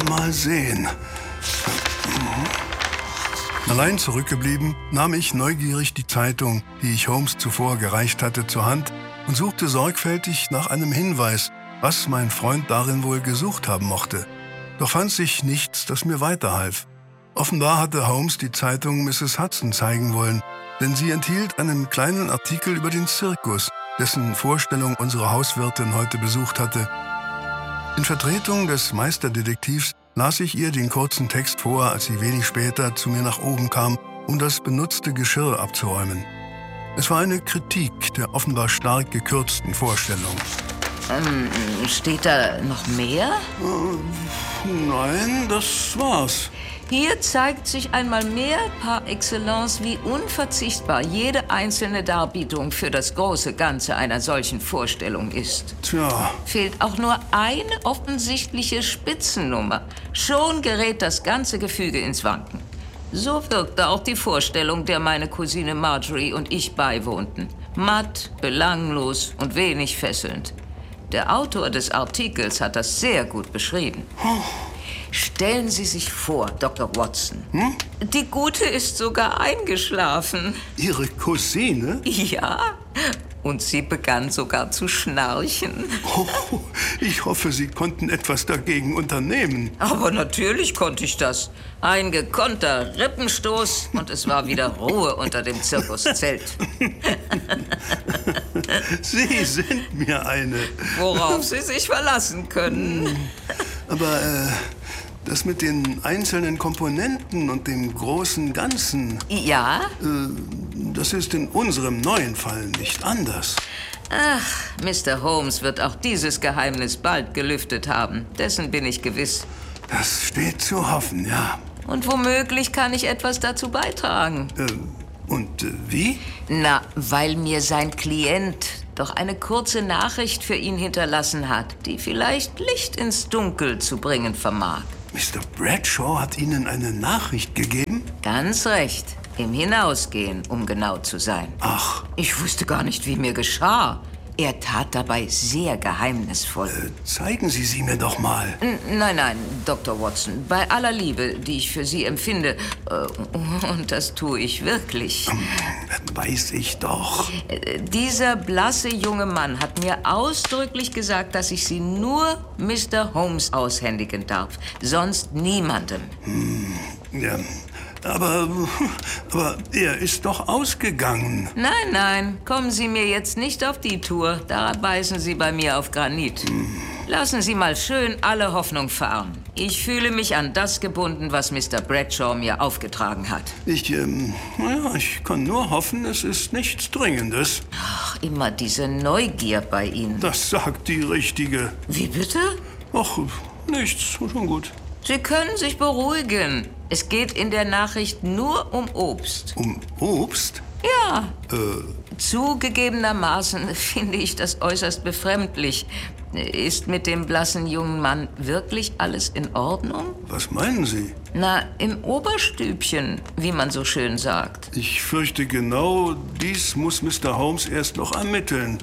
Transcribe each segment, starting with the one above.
Mal sehen. Allein zurückgeblieben, nahm ich neugierig die Zeitung, die ich Holmes zuvor gereicht hatte, zur Hand und suchte sorgfältig nach einem Hinweis, was mein Freund darin wohl gesucht haben mochte. Doch fand sich nichts, das mir weiterhalf. Offenbar hatte Holmes die Zeitung Mrs. Hudson zeigen wollen, denn sie enthielt einen kleinen Artikel über den Zirkus, dessen Vorstellung unsere Hauswirtin heute besucht hatte. In Vertretung des Meisterdetektivs las ich ihr den kurzen Text vor, als sie wenig später zu mir nach oben kam, um das benutzte Geschirr abzuräumen. Es war eine Kritik der offenbar stark gekürzten Vorstellung. Steht da noch mehr? Nein, das war's. Hier zeigt sich einmal mehr par excellence, wie unverzichtbar jede einzelne Darbietung für das große Ganze einer solchen Vorstellung ist. Tja. Fehlt auch nur eine offensichtliche Spitzennummer. Schon gerät das ganze Gefüge ins Wanken. So wirkte auch die Vorstellung, der meine Cousine Marjorie und ich beiwohnten. Matt, belanglos und wenig fesselnd. Der Autor des Artikels hat das sehr gut beschrieben. Stellen Sie sich vor, Dr. Watson. Die Gute ist sogar eingeschlafen. Ihre Cousine? Ja, und sie begann sogar zu schnarchen. Oh, ich hoffe, Sie konnten etwas dagegen unternehmen. Aber natürlich konnte ich das. Ein gekonnter Rippenstoß und es war wieder Ruhe unter dem Zirkuszelt. Sie sind mir eine. Worauf Sie sich verlassen können. Aber das mit den einzelnen Komponenten und dem großen Ganzen, Ja? das ist in unserem neuen Fall nicht anders. Ach, Mr. Holmes wird auch dieses Geheimnis bald gelüftet haben. Dessen bin ich gewiss. Das steht zu hoffen, ja. Und womöglich kann ich etwas dazu beitragen. Wie? Na, weil mir sein Klient doch eine kurze Nachricht für ihn hinterlassen hat, die vielleicht Licht ins Dunkel zu bringen vermag. Mr. Bradshaw hat Ihnen eine Nachricht gegeben? Ganz recht. Im Hinausgehen, um genau zu sein. Ach. Ich wusste gar nicht, wie mir geschah. Er tat dabei sehr geheimnisvoll. Zeigen Sie sie mir doch mal. Nein, Dr. Watson. Bei aller Liebe, die ich für Sie empfinde, und das tue ich wirklich. Weiß ich doch. Dieser blasse junge Mann hat mir ausdrücklich gesagt, dass ich sie nur Mr. Holmes aushändigen darf. Sonst niemandem. Ja. Aber er ist doch ausgegangen. Nein, kommen Sie mir jetzt nicht auf die Tour. Da beißen Sie bei mir auf Granit. Lassen Sie mal schön alle Hoffnung fahren. Ich fühle mich an das gebunden, was Mr. Bradshaw mir aufgetragen hat. Ich kann nur hoffen, es ist nichts Dringendes. Ach, immer diese Neugier bei Ihnen. Das sagt die Richtige. Wie bitte? Ach, nichts, schon gut. Sie können sich beruhigen. Es geht in der Nachricht nur um Obst. Um Obst? Ja. Zugegebenermaßen finde ich das äußerst befremdlich. Ist mit dem blassen jungen Mann wirklich alles in Ordnung? Was meinen Sie? Na, im Oberstübchen, wie man so schön sagt. Ich fürchte, genau dies muss Mr. Holmes erst noch ermitteln.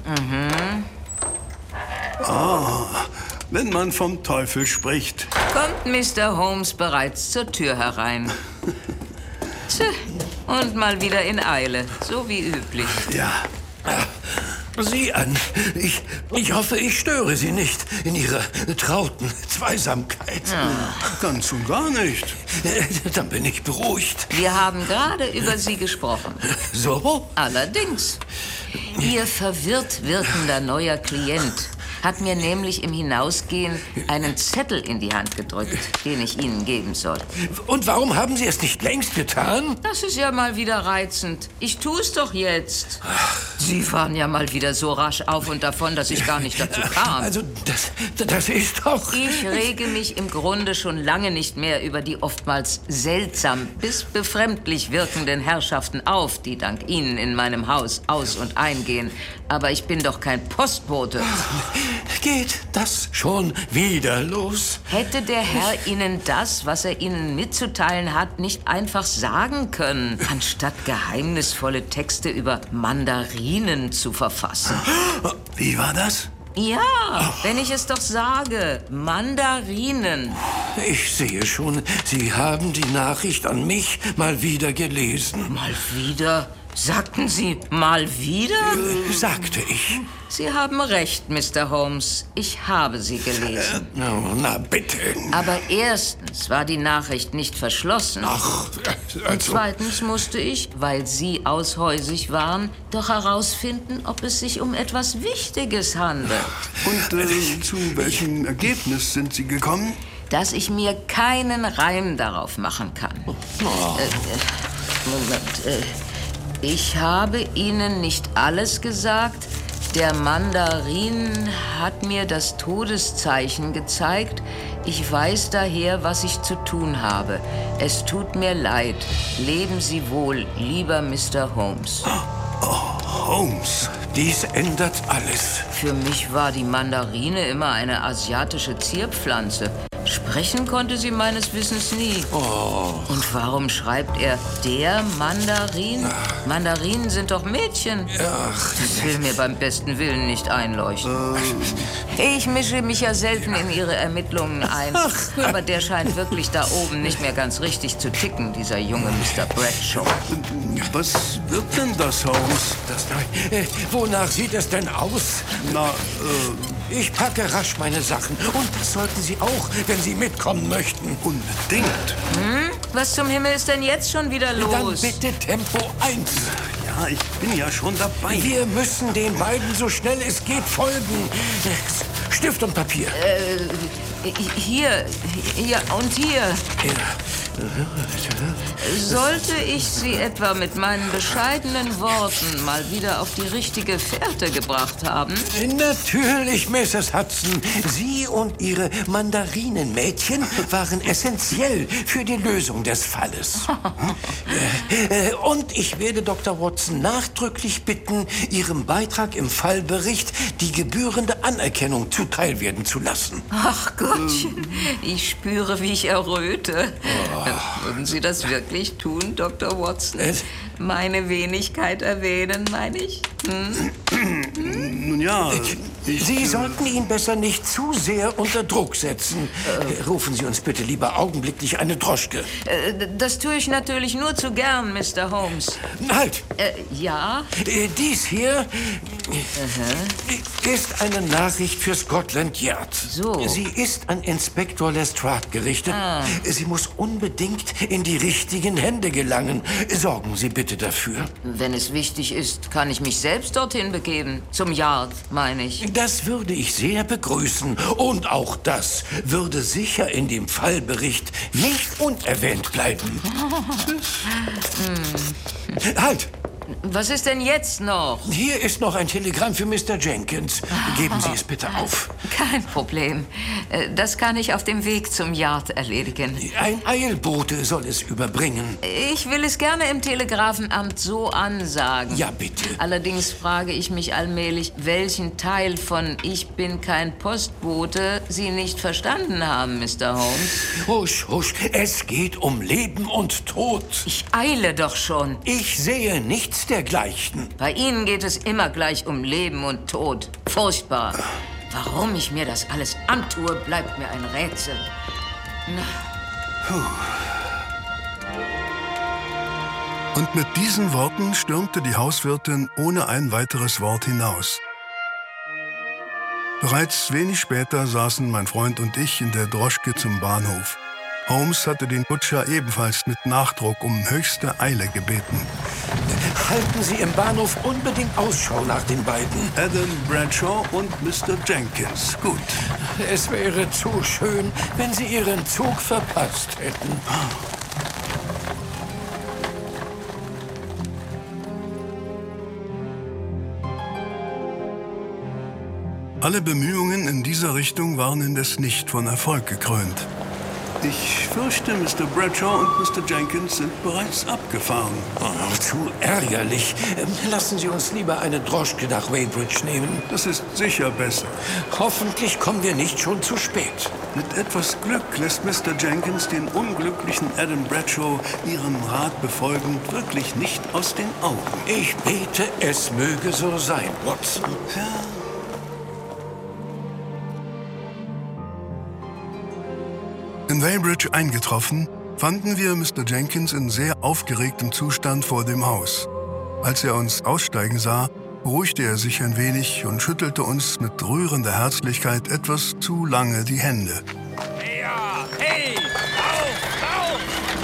Wenn man vom Teufel spricht. Kommt Mr. Holmes bereits zur Tür herein. Tja, und mal wieder in Eile, so wie üblich. Ja. Sieh an, ich hoffe, ich störe Sie nicht in Ihrer trauten Zweisamkeit. Ganz und gar nicht. Dann bin ich beruhigt. Wir haben gerade über Sie gesprochen. So? Allerdings. Ihr verwirrt wirkender neuer Klient hat mir nämlich im Hinausgehen einen Zettel in die Hand gedrückt, den ich Ihnen geben soll. Und warum haben Sie es nicht längst getan? Das ist ja mal wieder reizend. Ich tue es doch jetzt. Sie waren ja mal wieder so rasch auf und davon, dass ich gar nicht dazu kam. Also, das ist doch... Ich rege mich im Grunde schon lange nicht mehr über die oftmals seltsam bis befremdlich wirkenden Herrschaften auf, die dank Ihnen in meinem Haus aus- und eingehen. Aber ich bin doch kein Postbote. Geht das schon wieder los? Hätte der Herr Ihnen das, was er Ihnen mitzuteilen hat, nicht einfach sagen können, anstatt geheimnisvolle Texte über Mandarinen zu verfassen? Wie war das? Ja, wenn ich es doch sage. Mandarinen. Ich sehe schon, Sie haben die Nachricht an mich mal wieder gelesen. Mal wieder? Sagten Sie mal wieder? Sagte ich. Sie haben recht, Mr. Holmes. Ich habe sie gelesen. Na bitte. Aber erstens war die Nachricht nicht verschlossen. Ach, Und zweitens musste ich, weil Sie aushäusig waren, doch herausfinden, ob es sich um etwas Wichtiges handelt. Und zu welchem Ergebnis sind Sie gekommen? Dass ich mir keinen Reim darauf machen kann. Moment. Ich habe Ihnen nicht alles gesagt. Der Mandarin hat mir das Todeszeichen gezeigt. Ich weiß daher, was ich zu tun habe. Es tut mir leid. Leben Sie wohl, lieber Mr. Holmes. Holmes. Dies ändert alles. Für mich war die Mandarine immer eine asiatische Zierpflanze. Sprechen konnte sie meines Wissens nie. Und warum schreibt er der Mandarin? Mandarinen sind doch Mädchen. Das will mir beim besten Willen nicht einleuchten. Ich mische mich ja selten in Ihre Ermittlungen ein. Aber der scheint wirklich da oben nicht mehr ganz richtig zu ticken, dieser junge Mr. Bradshaw. Was wird denn das, Holmes? Wonach sieht es denn aus? Na, Ich packe rasch meine Sachen. Und das sollten Sie auch, wenn Sie mitkommen möchten. unbedingt. Was zum Himmel ist denn jetzt schon wieder los? Dann bitte Tempo 1. Ja, ich bin ja schon dabei. Wir müssen den beiden so schnell es geht folgen. Stift und Papier. Hier und hier. Sollte ich Sie etwa mit meinen bescheidenen Worten mal wieder auf die richtige Fährte gebracht haben? Natürlich, Mrs. Hudson. Sie und Ihre Mandarinenmädchen waren essentiell für die Lösung des Falles. Und ich werde Dr. Watson nachdrücklich bitten, Ihrem Beitrag im Fallbericht die gebührende Anerkennung zuteilwerden zu lassen. Ach Gottchen, ich spüre, wie ich erröte. Würden Sie das wirklich tun, Dr. Watson? Meine Wenigkeit erwähnen, meine ich? Nun ja, Sie sollten ihn besser nicht zu sehr unter Druck setzen. Rufen Sie uns bitte lieber augenblicklich eine Droschke. Das tue ich natürlich nur zu gern, Mr. Holmes. Halt! Ja? Dies hier ist eine Nachricht für Scotland Yard. So. Sie ist an Inspektor Lestrade gerichtet. Sie muss unbedingt in die richtigen Hände gelangen. Sorgen Sie bitte dafür. Wenn es wichtig ist, kann ich mich selbst dorthin begeben. Zum Yard, meine ich. Das würde ich sehr begrüßen. Und auch das würde sicher in dem Fallbericht nicht unerwähnt bleiben. Halt! Was ist denn jetzt noch? Hier ist noch ein Telegramm für Mr. Jenkins. Geben Sie es bitte auf. Kein Problem. Das kann ich auf dem Weg zum Yard erledigen. Ein Eilbote soll es überbringen. Ich will es gerne im Telegrafenamt so ansagen. Ja, bitte. Allerdings frage ich mich allmählich, welchen Teil von "Ich bin kein Postbote" Sie nicht verstanden haben, Mr. Holmes. Husch, husch. Es geht um Leben und Tod. Ich eile doch schon. Ich sehe nichts dergleichen. Bei Ihnen geht es immer gleich um Leben und Tod. Furchtbar. Warum ich mir das alles antue, bleibt mir ein Rätsel. Und mit diesen Worten stürmte die Hauswirtin ohne ein weiteres Wort hinaus. Bereits wenig später saßen mein Freund und ich in der Droschke zum Bahnhof. Holmes hatte den Kutscher ebenfalls mit Nachdruck um höchste Eile gebeten. Halten Sie im Bahnhof unbedingt Ausschau nach den beiden. Adam Bradshaw und Mr. Jenkins. Gut. Es wäre zu schön, wenn Sie Ihren Zug verpasst hätten. Alle Bemühungen in dieser Richtung waren indes nicht von Erfolg gekrönt. Ich fürchte, Mr. Bradshaw und Mr. Jenkins sind bereits abgefahren. Oh, zu ärgerlich. Lassen Sie uns lieber eine Droschke nach Weybridge nehmen. Das ist sicher besser. Hoffentlich kommen wir nicht schon zu spät. Mit etwas Glück lässt Mr. Jenkins den unglücklichen Adam Bradshaw, Ihren Rat befolgend, wirklich nicht aus den Augen. Ich bete, es möge so sein, Watson. Ja. In Weybridge eingetroffen, fanden wir Mr. Jenkins in sehr aufgeregtem Zustand vor dem Haus. Als er uns aussteigen sah, beruhigte er sich ein wenig und schüttelte uns mit rührender Herzlichkeit etwas zu lange die Hände. Ja, hey, auf!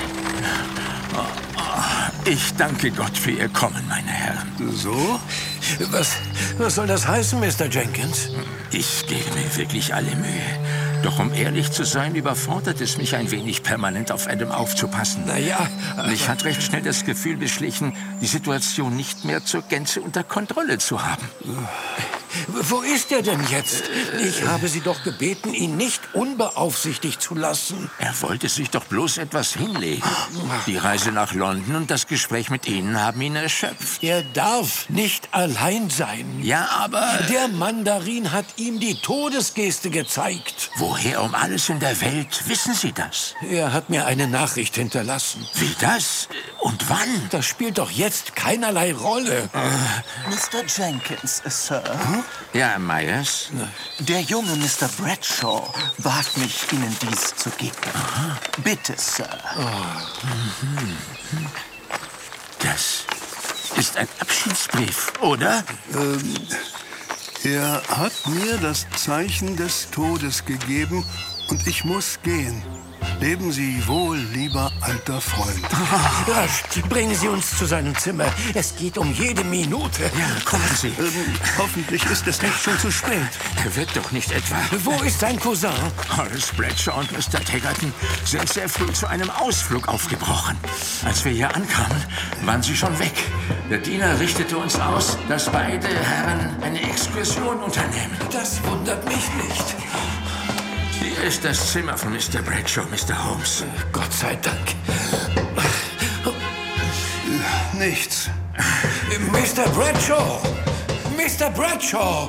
Ich danke Gott für Ihr Kommen, meine Herren. So? Was soll das heißen, Mr. Jenkins? Ich gebe mir wirklich alle Mühe. Doch um ehrlich zu sein, überfordert es mich ein wenig, permanent auf Adam aufzupassen. Mich hat recht schnell das Gefühl beschlichen, die Situation nicht mehr zur Gänze unter Kontrolle zu haben. Wo ist er denn jetzt? Ich habe Sie doch gebeten, ihn nicht unbeaufsichtigt zu lassen. Er wollte sich doch bloß etwas hinlegen. Die Reise nach London und das Gespräch mit Ihnen haben ihn erschöpft. Er darf nicht allein sein. Ja, aber... Der Mandarin hat ihm die Todesgeste gezeigt. Woher um alles in der Welt wissen Sie das? Er hat mir eine Nachricht hinterlassen. Wie das? Und wann? Das spielt doch jetzt keinerlei Rolle. Mr. Jenkins, Sir. Ja, Myers? Der junge Mr. Bradshaw bat mich, Ihnen dies zu geben. Aha. Bitte, Sir. Das ist ein Abschiedsbrief, oder? Er hat mir das Zeichen des Todes gegeben und ich muss gehen. Leben Sie wohl, lieber alter Freund. Rasch, bringen Sie uns zu seinem Zimmer. Es geht um jede Minute. Ja, kommen Sie. Hoffentlich ist es nicht schon zu spät. Er wird doch nicht etwa... Wo ist sein Cousin? Horace Bradshaw und Mr. Taggerton sind sehr früh zu einem Ausflug aufgebrochen. Als wir hier ankamen, waren sie schon weg. Der Diener richtete uns aus, dass beide Herren eine Exkursion unternehmen. Das wundert mich nicht. Hier ist das Zimmer von Mr. Bradshaw, Mr. Holmes. Gott sei Dank. Nichts. Mr. Bradshaw! Mr. Bradshaw!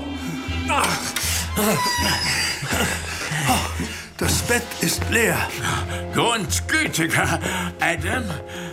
Das Bett ist leer. Grundgütiger Adam,